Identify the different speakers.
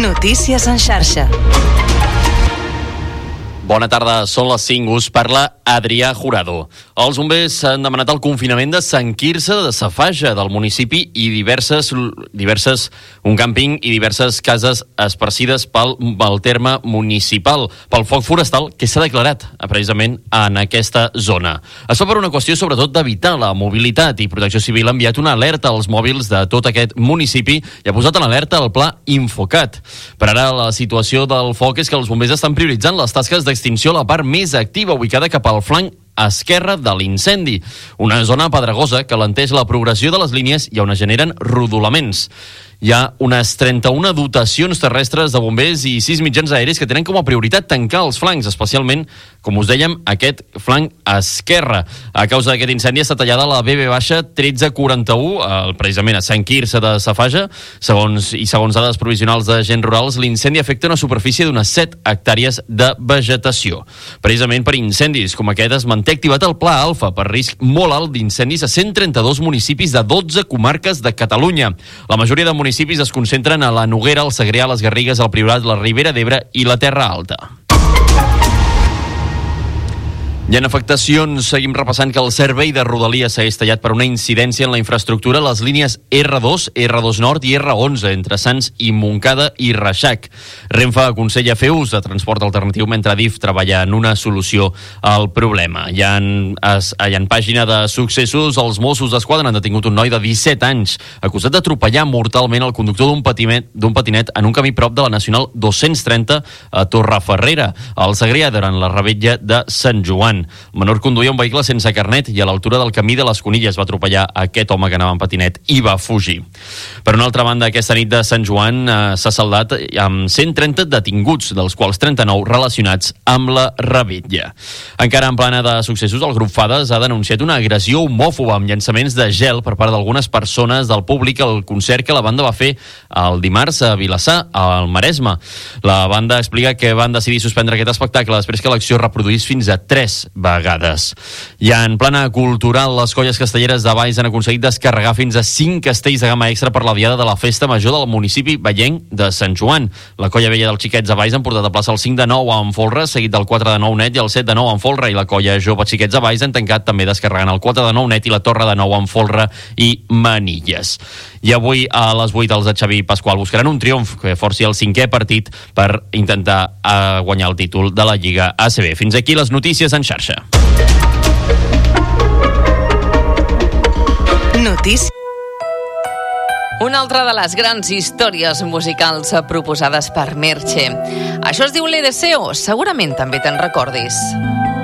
Speaker 1: Notícies en xarxa.
Speaker 2: Bona tarda, són les 5, us parla Adrià Jurado. Els bombers han demanat el confinament de Sant Quirze de Safaja, del municipi, i un càmping i diverses cases esparcides pel terme municipal, pel foc forestal que s'ha declarat precisament en aquesta zona. Es fa per una qüestió sobretot d'evitar la mobilitat, i Protecció Civil ha enviat una alerta als mòbils de tot aquest municipi i ha posat en alerta el pla Infocat. Per ara, la situació del foc és que els bombers estan prioritzant les tasques d'extinció a la part més activa, ubicada cap al flanc esquerre de l'incendi, una zona pedregosa que alenteix la progressió de les línies i on es generen rodolaments. Hi ha unes 31 dotacions terrestres de bombers i 6 mitjans aeris que tenen com a prioritat tancar els flancs, especialment, com us dèiem, aquest flanc esquerre. A causa d'aquest incendi està tallada la BB-1341, precisament a Sant Quirze de Safaja. Segons dades provisionals d'agents rurals, l'incendi afecta una superfície d'unes 7 hectàrees de vegetació. Precisament per incendis com aquest es manté activat el Pla Alfa per risc molt alt d'incendis a 132 municipis de 12 comarques de Catalunya. La majoria de municipis es concentren a la Noguera, el Segrià, les Garrigues, el Priorat, la Ribera d'Ebre i la Terra Alta. I en afectacions, seguim repassant que el servei de Rodalies s'ha tallat per una incidència en la infraestructura a les línies R2, R2 Nord i R11, entre Sants i Montcada i Reixac. Renfe aconsella fer ús de transport alternatiu mentre DIF treballa en una solució al problema. I en pàgina de successos, els Mossos d'Esquadra han detingut un noi de 17 anys, acusat d'atropellar mortalment el conductor d'un patinet en un camí prop de la Nacional 230 a Torreferrera, al Segrià, durant la revetlla de Sant Joan. El menor conduïa un vehicle sense carnet i a l'altura del camí de les Conilles va atropellar aquest home que anava en patinet i va fugir. Per una altra banda, aquesta nit de Sant Joan s'ha saldat amb 130 detinguts, dels quals 39 relacionats amb la revetlla. Encara en plana de successos, el grup Fades ha denunciat una agressió homòfoba amb llançaments de gel per part d'algunes persones del públic al concert que la banda va fer el dimarts a Vilassar, al Maresme. La banda explica que van decidir suspendre aquest espectacle després que l'acció reproduís fins a 3 vegades. I en plana cultural, les colles castelleres de Valls han aconseguit descarregar fins a 5 castells de gamma extra per la diada de la festa major del municipi vallenc de Sant Joan. La colla vella dels xiquets de Valls han portat a plaça el 5 de 9 amb folre, seguit del 4 de 9 net i el 7 de 9 amb folre, i la colla jove xiquets de Valls han tancat també descarregant el 4 de 9 net i la torre de 9 amb folre i manilles. I avui a les 8 els de Xavi Pasqual buscaran un triomf que forci el 5è partit per intentar guanyar el títol de la Lliga ACB. Fins aquí les notícies en xarxa.
Speaker 1: Notícies.
Speaker 3: Una altra de les grans històries musicals proposades per Merche. Això es diu Le Deseo, segurament també te'n recordis.